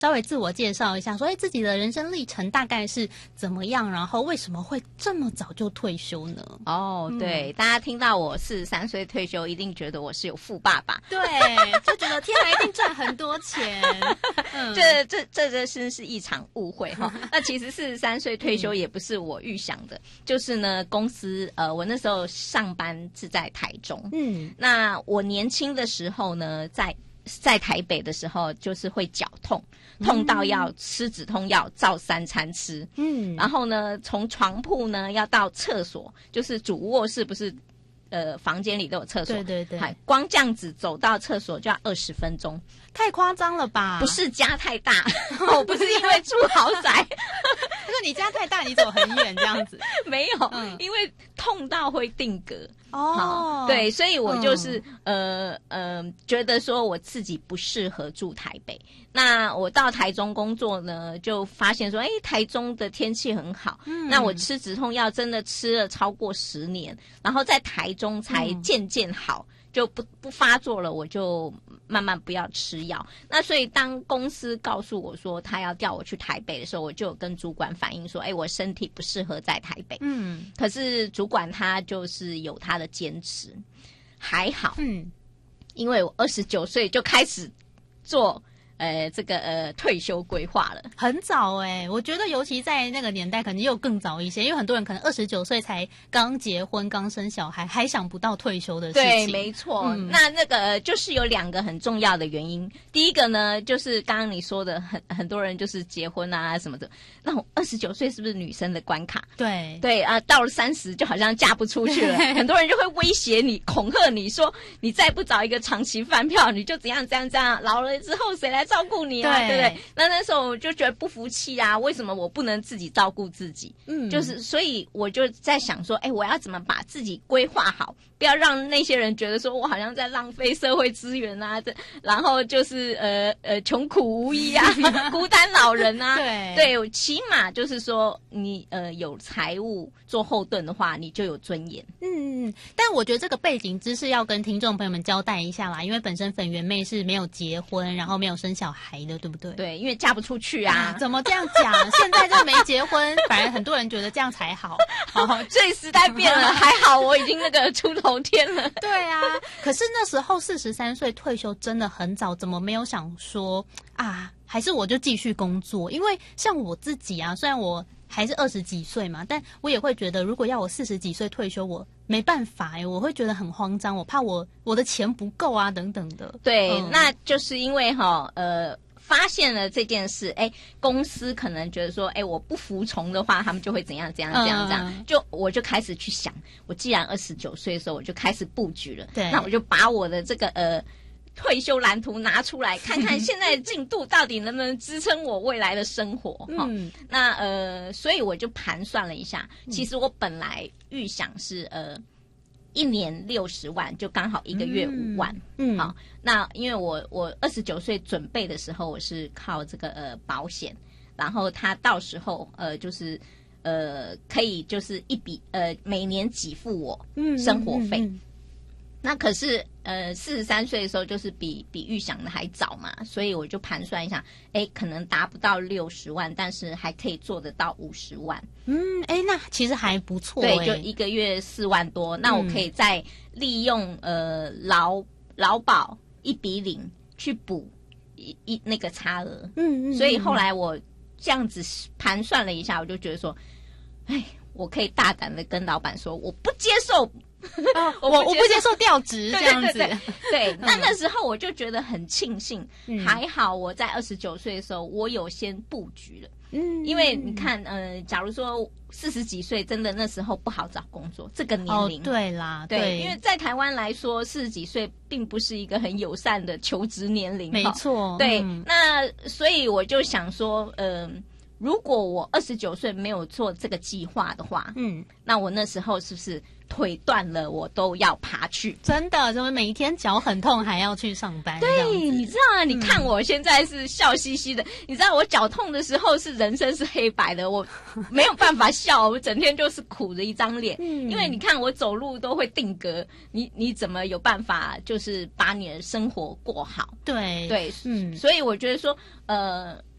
稍微自我介绍一下，说自己的人生历程大概是怎么样，然后为什么会这么早就退休呢？ 对，大家听到我43岁退休，一定觉得我是有富爸爸， 对，就觉得天哪，一定赚很多钱。 这真是一场误会哈。那其实43岁退休也不是我预想的，就是呢，公司我那时候上班是在台中，那我年轻的时候呢，在台北的时候，就是会脚痛到要吃止痛药，照3餐吃。然后呢，从床铺呢要到厕所，就是主卧室不是房间里都有厕所， 对， 光这样子走到厕所就要20分钟， 太夸张了吧？ 不是家太大，我不是因为住豪宅， 可是你家太大，你走很远这样子。 没有，因为痛到会定格。 对， 所以我就是觉得说我自己不适合住台北。那我到台中工作呢，就发现说，台中的天气很好。那我吃止痛药真的吃了超过10年，然后在台中才渐渐好。就不发作了，我就慢慢不要吃药。那所以当公司告诉我说他要调我去台北的时候，我就有跟主管反映说，我身体不适合在台北。可是主管他就是有他的坚持，还好。因为我29岁就开始做退休规划了， 很早我觉得尤其在那个年代可能又更早一些，因为很多人可能29岁才刚结婚刚生小孩，还想不到退休的事情。 对，没错。那个就是有2个很重要的原因。第一个呢，就是刚刚你说的很多人就是结婚啊什么的，那我29岁是不是女生的关卡？ 对到了30就好像嫁不出去了，很多人就会威胁你恐吓你说，你再不找一个长期饭票，你就怎样，老了之后谁来照顾你啊？对不对？那时候我就觉得不服气啊，为什么我不能自己照顾自己？就是所以我就在想说，我要怎么把自己规划好，不要让那些人觉得说我好像在浪费社会资源啊，然后就是穷苦无依啊，孤单老人啊。对，起码就是说你有财务做后盾的话，你就有尊严。 但我觉得这个背景知识要跟听众朋友们交代一下啦，因为本身粉圆妹是没有结婚，然后没有生小孩的，对不对？ 对，因为嫁不出去啊。 怎么这样讲？现在这没结婚，反而很多人觉得这样才好。 所以时代变了，还好我已经那个出头天了。 对啊，可是那时候43岁退休真的很早，怎么没有想说啊，还是我就继续工作？因为像我自己啊，虽然我还是20几岁嘛，但我也会觉得如果要我40几岁退休，我没办法我会觉得很慌张，我怕我的钱不够啊等等的。 对，那就是因为发现了这件事，公司可能觉得说，我不服从的话，他们就会怎样，我就开始去想，我既然29岁的时候我就开始布局了，对，那我就把我的这个退休蓝图拿出来看看，现在的进度到底能不能支撑我未来的生活。那所以我就盘算了一下，其实我本来预想是1年60万，就刚好1个月5万。好，那因为我29岁准备的时候，我是靠这个保险，然后他到时候就是可以就是一笔每年给付我生活费。那可是43岁的时候就是比预想的还早嘛，所以我就盘算一下，可能达不到60万，但是还可以做得到50万。 那其实还不错。 对，就1个月4万多，那我可以再利用劳保一笔领去补那个差额。所以后来我这样子盘算了一下，我就觉得说，我可以大胆的跟老板说，我不接受。 我不接受调职这样子。 对，那时候我就觉得很庆幸，还好我在29岁的时候我有先布局了。因为你看假如说40几岁，真的那时候不好找工作，这个年龄。 对啦， 对，因为在台湾来说40几岁并不是一个很友善的求职年龄。 没错。 对，那所以我就想说如果我29岁没有做这个计划的话，那我那时候是不是腿断了我都要爬去。 真的，就是每一天脚很痛还要去上班。 对，你知道啊，你看我现在是笑嘻嘻的，你知道我脚痛的时候是人生是黑白的，我没有办法笑，我整天就是苦着一张脸。因为你看我走路都会定格，你怎么有办法就是把你的生活过好？ 对， 对，所以我觉得说